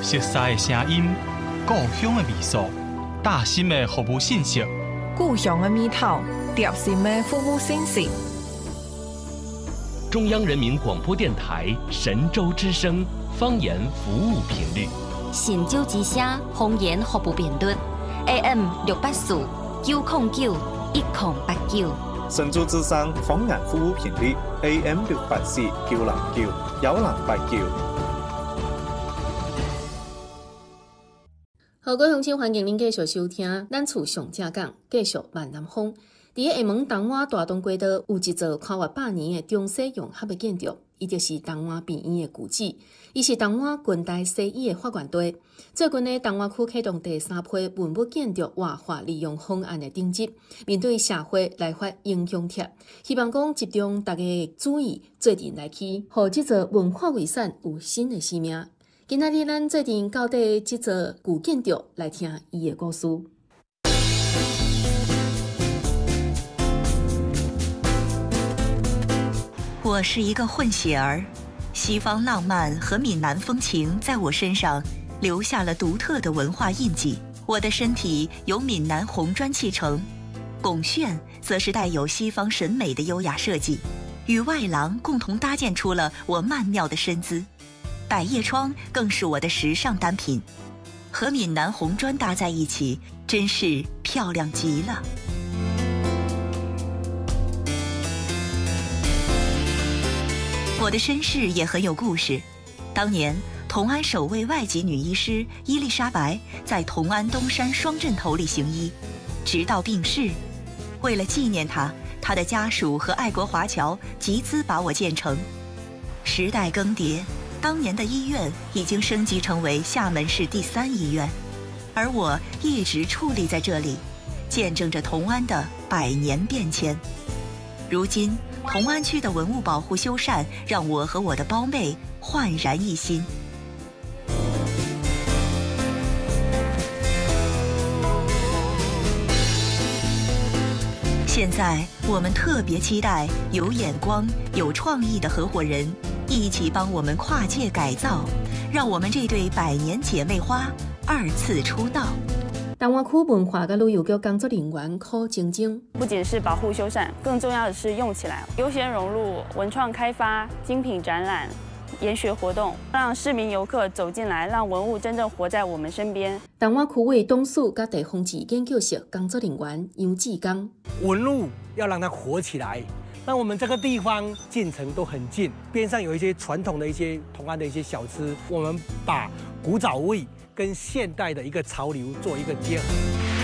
熟悉的声音，故乡的味素，大心的服务信息， 故乡的味道，贴心的服务信息。 中央人民广播电台神州之声方言服务频率， 神州之声方言服务频率 AM 684 909 1089。 神州之声方言服務頻率 AM 684 909 1089。 好，各位鄉親，歡迎您繼續收聽咱厝上正港，繼續萬南風。伫個下門東灣大東街道有一座跨越100年的中西融合的建築，伊就是東灣病院的舊址，伊是東灣近代西醫的發源地。最近呢，東灣區啟動第3批文物建築活化利用方案的訂立，面對社會來發影響貼，希望講集中大家的注意，做陣來去，讓這座文化遺產有新的生命。今仔日咱做陣到底這座舊建築來聽伊的故事。 我是一个混血儿，西方浪漫和闽南风情在我身上留下了独特的文化印记。我的身体由闽南红砖砌成，拱券则是带有西方审美的优雅设计，与外廊共同搭建出了我曼妙的身姿。百叶窗更是我的时尚单品，和闽南红砖搭在一起，真是漂亮极了。我的身世也很有故事。当年，同安首位外籍女医师伊丽莎白在同安东山双镇头里行医，直到病逝。为了纪念她，她的家属和爱国华侨集资把我建成。时代更迭，当年的医院已经升级成为厦门市第3医院，而我一直矗立在这里，见证着同安的100年变迁。如今，同安区的文物保护修缮让我和我的胞妹焕然一新。现在我们特别期待有眼光、有创意的合伙人一起帮我们跨界改造，让我们这对100年姐妹花2次出道。 东湾区文化和旅遊局工作人員柯晶晶， 不仅是保護修缮，更重要的是用起來，悠閒融入文創開發、精品展覽、研學活動，讓市民遊客走進來，讓文物真正活在我們身邊。 東灣區委董事和地方志研究室工作人員楊志剛， 文物要讓它活起來。那我們這個地方進城都很近，邊上有一些傳統的一些同安的一些小吃，我們把古早味跟現代的一個潮流做一個結合。